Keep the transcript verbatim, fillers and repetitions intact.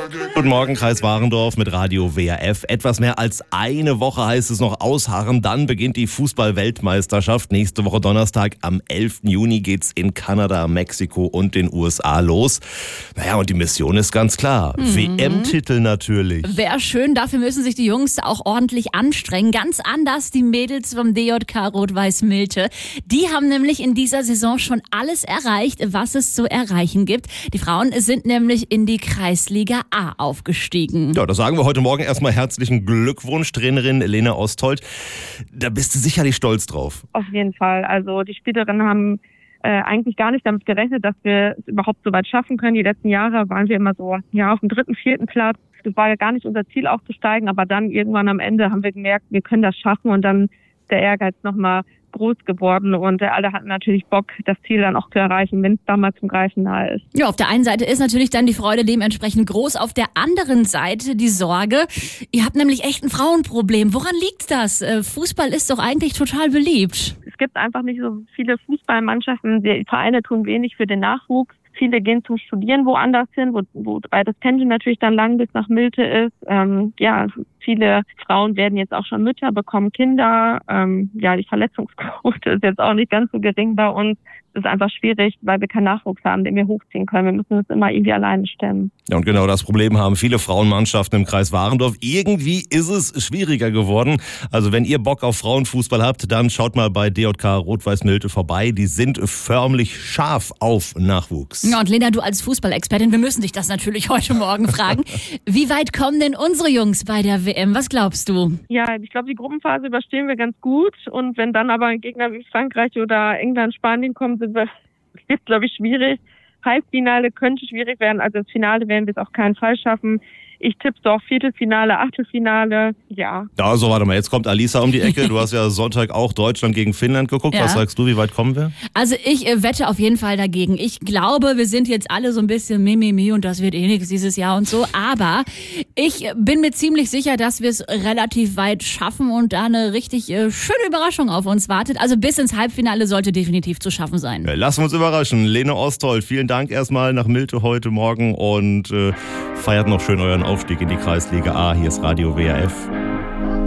Guten Morgen, Kreis Warendorf mit Radio W R F. Etwas mehr als eine Woche heißt es noch ausharren. Dann beginnt die Fußball-Weltmeisterschaft. Nächste Woche Donnerstag am elften Juni geht's in Kanada, Mexiko und den U S A los. Naja, und die Mission ist ganz klar. Mhm. W M-Titel natürlich. Wäre schön, dafür müssen sich die Jungs auch ordentlich anstrengen. Ganz anders die Mädels vom D J K Rot-Weiß Millte. Die haben nämlich in dieser Saison schon alles erreicht, was es zu erreichen gibt. Die Frauen sind nämlich in die Kreisliga A aufgestiegen. Ja, da sagen wir heute Morgen erstmal herzlichen Glückwunsch, Trainerin Lena Ostholt. Da bist du sicherlich stolz drauf. Auf jeden Fall. Also die Spielerinnen haben äh, eigentlich gar nicht damit gerechnet, dass wir es überhaupt so weit schaffen können. Die letzten Jahre waren wir immer so ja auf dem dritten, vierten Platz. Das war ja gar nicht unser Ziel aufzusteigen, aber dann irgendwann am Ende haben wir gemerkt, wir können das schaffen und dann ist der Ehrgeiz nochmal groß geworden und alle hatten natürlich Bock, das Ziel dann auch zu erreichen, wenn es da mal zum Greifen nahe ist. Ja, auf der einen Seite ist natürlich dann die Freude dementsprechend groß, auf der anderen Seite die Sorge. Ihr habt nämlich echt ein Frauenproblem. Woran liegt das? Fußball ist doch eigentlich total beliebt. Es gibt einfach nicht so viele Fußballmannschaften. Die Vereine tun wenig für den Nachwuchs. Viele gehen zum Studieren woanders hin, wo, wobei das Pendeln natürlich dann lang bis nach Millte ist. Ähm, ja, viele Frauen werden jetzt auch schon Mütter, bekommen Kinder. Ähm, ja, die Verletzungsquote ist jetzt auch nicht ganz so gering bei uns. Es ist einfach schwierig, weil wir keinen Nachwuchs haben, den wir hochziehen können. Wir müssen das immer irgendwie alleine stemmen. Ja, und genau das Problem haben viele Frauenmannschaften im Kreis Warendorf. Irgendwie ist es schwieriger geworden. Also wenn ihr Bock auf Frauenfußball habt, dann schaut mal bei D J K Rot-Weiß Millte vorbei. Die sind förmlich scharf auf Nachwuchs. Ja, und Lena, du als Fußballexpertin, wir müssen dich das natürlich heute Morgen fragen. Wie weit kommen denn unsere Jungs bei der W M? Was glaubst du? Ja, ich glaube, die Gruppenphase überstehen wir ganz gut. Und wenn dann aber ein Gegner wie Frankreich oder England, Spanien kommen, sind wir, wird glaube ich schwierig. Halbfinale könnte schwierig werden, also das Finale werden wir es auf keinen Fall schaffen. Ich tippe so auf Viertelfinale, Achtelfinale, ja. Ja, so warte mal, jetzt kommt Alisa um die Ecke. Du hast ja Sonntag auch Deutschland gegen Finnland geguckt. Ja. Was sagst du, wie weit kommen wir? Also ich äh, wette auf jeden Fall dagegen. Ich glaube, wir sind jetzt alle so ein bisschen mimimi und das wird eh nichts dieses Jahr und so. Aber ich bin mir ziemlich sicher, dass wir es relativ weit schaffen und da eine richtig äh, schöne Überraschung auf uns wartet. Also bis ins Halbfinale sollte definitiv zu schaffen sein. Ja, lassen wir uns überraschen. Lena Ostholt, vielen Dank erstmal nach Millte heute Morgen und äh, feiert noch schön euren Aufstieg in die Kreisliga A. Hier ist Radio W R F.